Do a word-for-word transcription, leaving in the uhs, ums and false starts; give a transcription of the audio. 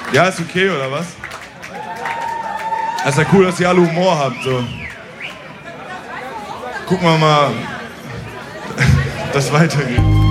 Ja, ist okay, oder was? Das ist ja cool, dass ihr alle Humor habt, so. Gucken wir mal, dass das weitergeht.